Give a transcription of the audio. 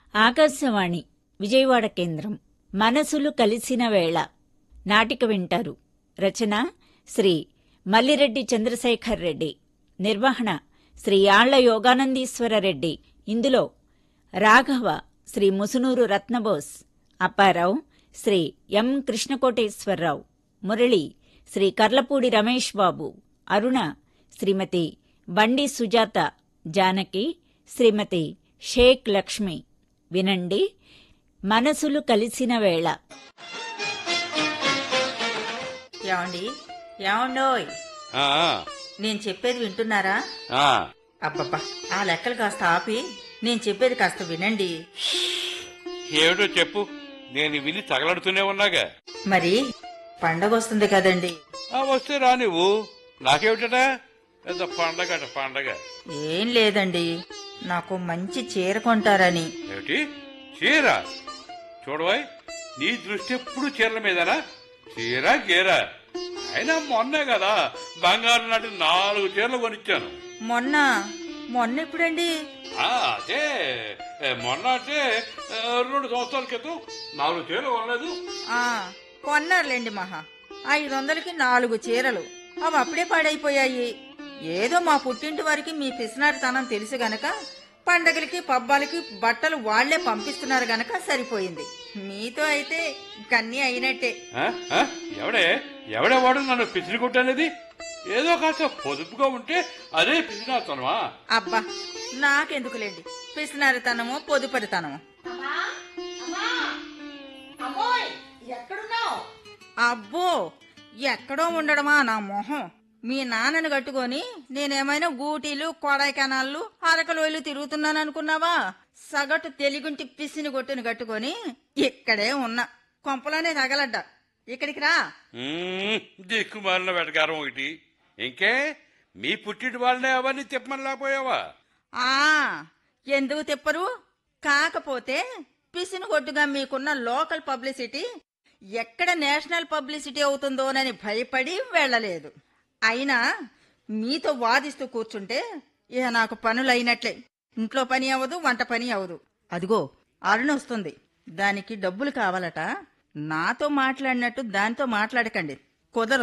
ఆకాశవాణి విజయవాడ కేంద్రం మనసులు కలిసిన వేళ నాటిక వింటారు. రచన శ్రీ మల్లిరెడ్డి చంద్రశేఖర్ రెడ్డి. నిర్వహణ శ్రీ యాళ్ల యోగానందీశ్వర రెడ్డి. ఇందులో రాఘవ శ్రీ ముసునూరు రత్నబోస్, అప్పారావు శ్రీ ఎం కృష్ణకోటేశ్వరరావు, మురళి శ్రీ కర్లపూడి రమేష్ బాబు, అరుణ శ్రీమతి బండి సుజాత, జానకి శ్రీమతి షేక్ లక్ష్మి. వినండి, మనసులు కలిసిన వేళ. ఏమండి, ఏమండోయ్, నేను చెప్పేది వింటున్నారా? అబ్బబ్బా, ఆ లెక్కలు కాస్త ఆపి నేను చెప్పేది కాస్త వినండి. ఏమిటో చెప్పు, నేను విని తగలడుతూనే ఉన్నాగా. మరి పండగ వస్తుంది కదండి. వస్తే రా నువ్వు, నాకేమిటా పెద్ద పండగ పండగ. ఏం లేదండి, నాకు మంచి చీర కొంటారని. ఏమిటి చీర? చూడవాయ్, నీ దృష్టి ఎప్పుడు చీరల మీదనా? చీర గీరా? అయినా మొన్నే కదా బంగారు నాటి 4 చీరలు కొనిచ్చాను. మొన్న ఎప్పుడండి? అదే మొన్న అంటే 2 సంవత్సరాల క్రితం 4 చీరలు కొనలేదు. కొన్నారులేండి మహా. 500కి 4 చీరలు. అవి అప్పుడే పాడైపోయాయి. ఏదో మా పుట్టింటి వారికి మీ పిసినారితనం తెలుసు గనక పండగలకి పబ్బాలకి బట్టలు వాళ్లే పంపిస్తున్నారు గనక సరిపోయింది. మీతో అయితే కన్నీ అయినట్టే. ఎవడే వాడు నన్ను పిసిని కొట్టనేది? ఏదో కాస్త పొదుపుగా ఉంటే అదే పిసినారుతనమా? అబ్బా, నాకెందుకులేండి పిసినారితనమో పొదుపరితనమో. అబ్బో, ఎక్కడో ఉండడమా నా మొహం. మీ నాన్నను కట్టుకొని నేనేమైనా గూటీలు కొడైకెనాళ్ళు అరకలోయలు తిరుగుతున్నాననుకున్నావా? సగటు తెలుగుంటి పిసిని కొట్టుని కట్టుకొని ఇక్కడే ఉన్నా. కొంపలోనే తగలడ్డా. ఇక్కడికి రా. దిక్కుమాలిన వెటకారం ఒకటి. ఇంకే మీ పుట్టింటి వాళ్ళనే అవన్నీ తిప్పమనిలేకపోయావా? ఎందుకు తిప్పరు? కాకపోతే పిసిని కొట్టుగా మీకున్న లోకల్ పబ్లిసిటీ ఎక్కడ నేషనల్ పబ్లిసిటీ అవుతుందోనని భయపడి వెళ్లలేదు. అయినా మీతో వాదిస్తూ కూర్చుంటే ఇక నాకు పనులైనట్లే. ఇంట్లో పని అవదు, వంట పని అవదు. అదిగో అరుణ వస్తుంది, దానికి డబ్బులు కావాలట. నాతో మాట్లాడినట్టు దానితో మాట్లాడకండి, కుదరదు.